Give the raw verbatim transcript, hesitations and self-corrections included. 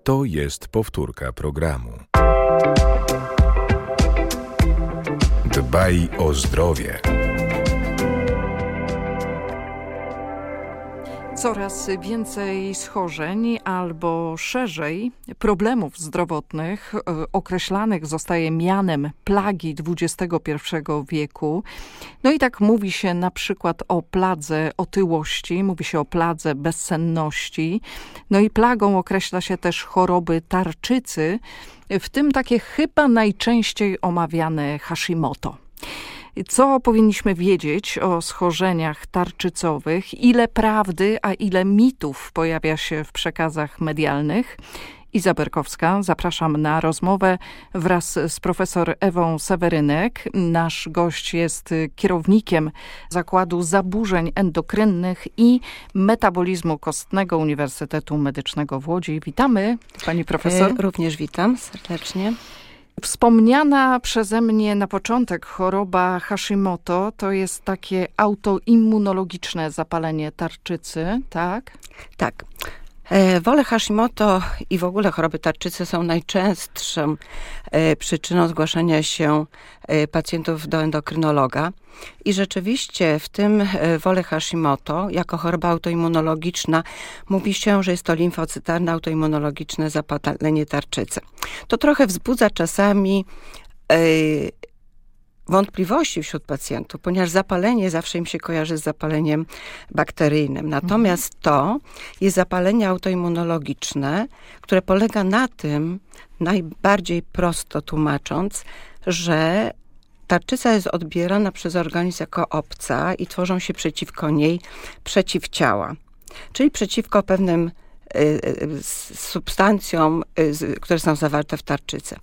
To jest powtórka programu. Dbaj o zdrowie. Coraz więcej schorzeń albo szerzej problemów zdrowotnych określanych zostaje mianem plagi dwudziestego pierwszego wieku. No i tak mówi się na przykład o pladze otyłości, mówi się o pladze bezsenności. No i plagą określa się też choroby tarczycy, w tym takie chyba najczęściej omawiane Hashimoto. Co powinniśmy wiedzieć o schorzeniach tarczycowych? Ile prawdy, a ile mitów pojawia się w przekazach medialnych? Iza Berkowska, zapraszam na rozmowę wraz z profesor Ewą Sewerynek. Nasz gość jest kierownikiem Zakładu Zaburzeń Endokrynnych i Metabolizmu Kostnego Uniwersytetu Medycznego w Łodzi. Witamy, pani profesor. E, również witam serdecznie. Wspomniana przeze mnie na początek choroba Hashimoto to jest takie autoimmunologiczne zapalenie tarczycy, tak? Tak. E, Wole Hashimoto i w ogóle choroby tarczycy są najczęstszą e, przyczyną zgłaszania się e, pacjentów do endokrynologa. I rzeczywiście w tym e, wole Hashimoto, jako choroba autoimmunologiczna, mówi się, że jest to limfocytarne autoimmunologiczne zapalenie tarczycy. To trochę wzbudza czasami e, wątpliwości wśród pacjentów, ponieważ zapalenie zawsze im się kojarzy z zapaleniem bakteryjnym. Natomiast to jest zapalenie autoimmunologiczne, które polega na tym, najbardziej prosto tłumacząc, że tarczyca jest odbierana przez organizm jako obca i tworzą się przeciwko niej przeciwciała, czyli przeciwko pewnym substancjom, które są zawarte w tarczycy.